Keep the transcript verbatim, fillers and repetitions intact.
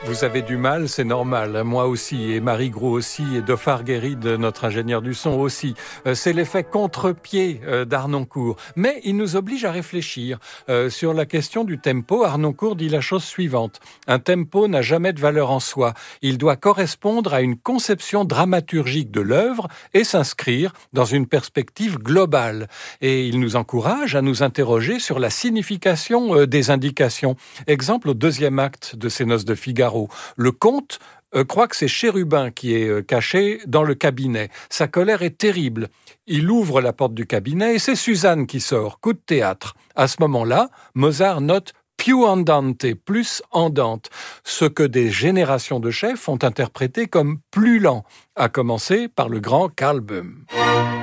Vous avez du mal, c'est normal. Moi aussi, et Marie Gros aussi, et Dofar Guéride, notre ingénieur du son aussi. C'est l'effet contre-pied d'Harnoncourt. Mais il nous oblige à réfléchir. Euh, sur la question du tempo, Harnoncourt dit la chose suivante. Un tempo n'a jamais de valeur en soi. Il doit correspondre à une conception dramaturgique de l'œuvre et s'inscrire dans une perspective globale. Et il nous encourage à nous interroger sur la signification des indications. Exemple au deuxième acte de ces Noces de Figaro. Le comte euh, croit que c'est Chérubin qui est euh, caché dans le cabinet. Sa colère est terrible. Il ouvre la porte du cabinet et c'est Suzanne qui sort. Coup de théâtre. À ce moment-là, Mozart note più andante, plus andante, ce que des générations de chefs ont interprété comme plus lent, à commencer par le grand Karl Böhm.